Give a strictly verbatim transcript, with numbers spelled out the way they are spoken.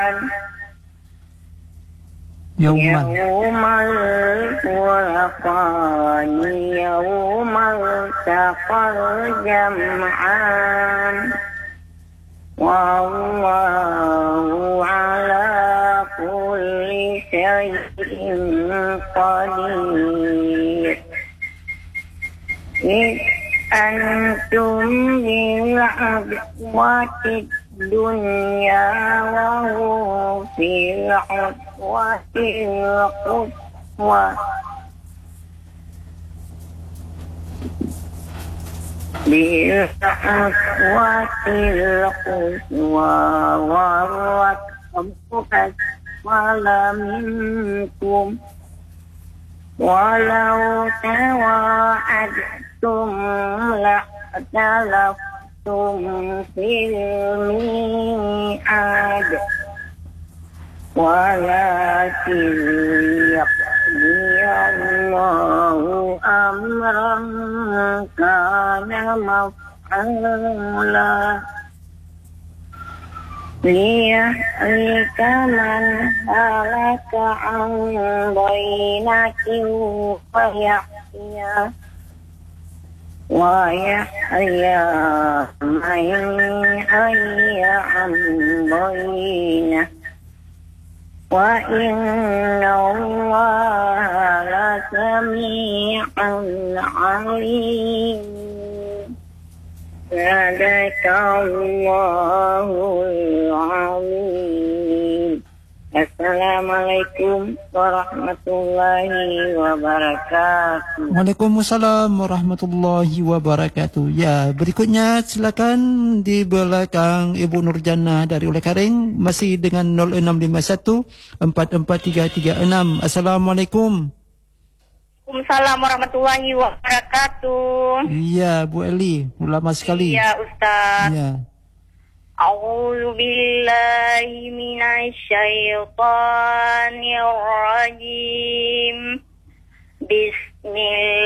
Yaumal Yaumal furqan yaumal taqal jam'an wallahu ala kulli syai'in qadir. إذ أنتم بالعدوة الدنيا وهو في العدوة القصوى بالعدوة القصوى والركب أسفل منكم ولو تواعدتم لاختلفتم في الميعاد ولكن ليقضي الله أمرا كان مفعولا ليهلك من هلك عن بينة ويحيى ويحيى من حي عن بينة وإن الله لسميع عليم. صدق الله العظيم. Assalamualaikum warahmatullahi wabarakatuh. Waalaikumsalam warahmatullahi wabarakatuh. Ya, berikutnya silakan di belakang Ibu Nurjannah dari Ulai Karing masih dengan nol enam lima satu empat empat tiga tiga enam. Assalamualaikum. Waalaikumsalam warahmatullahi wabarakatuh. Iya, Bu Eli, ulama sekali. Iya, Ustaz. Iya. A'udzu billahi minasy syaithanir rajim. Bismillahirrahmanirrahim.